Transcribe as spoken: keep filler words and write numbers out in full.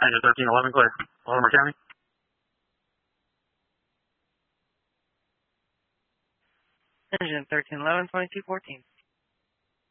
Engine thirteen eleven clear. Baltimore County. Engine thirteen eleven, twenty-two fourteen.